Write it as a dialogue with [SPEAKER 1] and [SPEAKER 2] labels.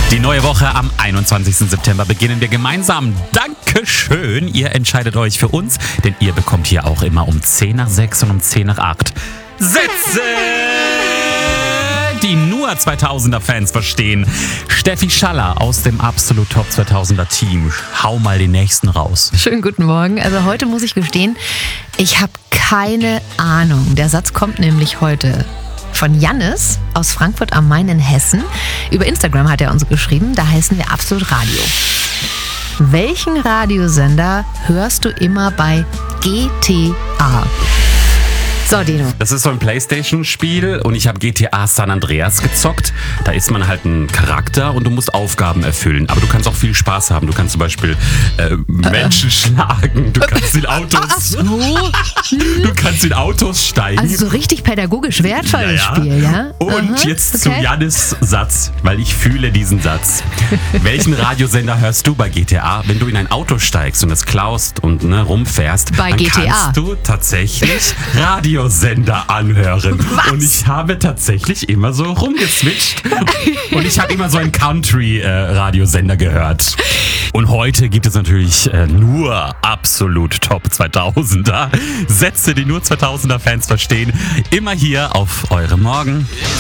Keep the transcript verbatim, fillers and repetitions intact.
[SPEAKER 1] Die neue Woche am einundzwanzigsten September beginnen wir gemeinsam. Dankeschön. Ihr entscheidet euch für uns, denn ihr bekommt hier auch immer um zehn nach sechs und um zehn nach acht Sätze, die nur zweitausender-Fans verstehen. Steffi Schaller aus dem absolut Top zweitausender-Team. Hau mal den nächsten raus.
[SPEAKER 2] Schönen guten Morgen. Also heute muss ich gestehen, ich habe keine Ahnung. Der Satz kommt nämlich heute von Jannis aus Frankfurt am Main in Hessen. Über Instagram hat er uns geschrieben, da heißen wir Absolut Radio. Welchen Radiosender hörst du immer bei G T A? So, Dino.
[SPEAKER 1] Das ist so ein Playstation-Spiel und ich habe G T A San Andreas gezockt. Da ist man halt ein Charakter und du musst Aufgaben erfüllen. Aber du kannst auch viel Spaß haben. Du kannst zum Beispiel äh, Menschen äh. schlagen. Du kannst in Autos...
[SPEAKER 2] Ach so.
[SPEAKER 1] Du kannst in Autos steigen.
[SPEAKER 2] Also so richtig pädagogisch wertvolles
[SPEAKER 1] ja, ja.
[SPEAKER 2] Spiel, ja?
[SPEAKER 1] Und
[SPEAKER 2] Aha,
[SPEAKER 1] jetzt
[SPEAKER 2] okay.
[SPEAKER 1] zu Jannis Satz, weil ich fühle diesen Satz. Welchen Radiosender hörst du bei G T A? Wenn du in ein Auto steigst und es klaust und ne, rumfährst,
[SPEAKER 2] bei
[SPEAKER 1] dann
[SPEAKER 2] G T A
[SPEAKER 1] kannst du tatsächlich Radio Sender anhören.
[SPEAKER 2] Was?
[SPEAKER 1] Und ich habe tatsächlich immer so rumgeswitcht und ich habe immer so einen Country-Radiosender äh, gehört. Und heute gibt es natürlich äh, nur absolut Top zweitausender Sätze, die nur zweitausender-Fans verstehen. Immer hier auf Eure Morgen.